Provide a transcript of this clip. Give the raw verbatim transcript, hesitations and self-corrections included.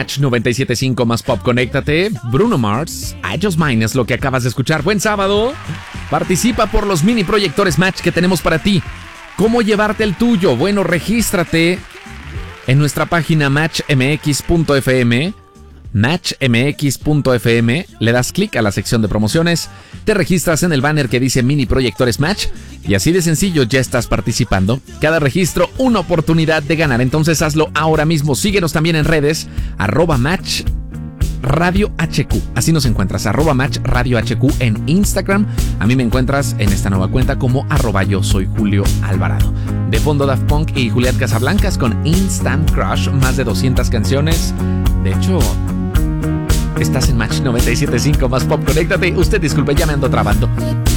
Match noventa y siete punto cinco más pop. Conéctate. Bruno Mars, I Just Mine es lo que acabas de escuchar. Buen sábado. Participa por los mini proyectores Match que tenemos para ti. ¿Cómo llevarte el tuyo? Bueno, regístrate en nuestra página match m x punto f m. match m x punto f m, le das clic a la sección de promociones, te registras en el banner que dice Mini Proyectores Match y así de sencillo ya estás participando. Cada registro una oportunidad de ganar, entonces hazlo ahora mismo. Síguenos también en redes, arroba Match Radio H Q, así nos encuentras, arroba Match Radio H Q en Instagram. A mí me encuentras en esta nueva cuenta como arroba yo soy Julio Alvarado. De fondo Daft Punk y Juliet Casablancas con Instant Crush, más de doscientas canciones. De hecho, estás en Match noventa y siete punto cinco más pop. Conéctate. Usted disculpe, ya me ando trabando.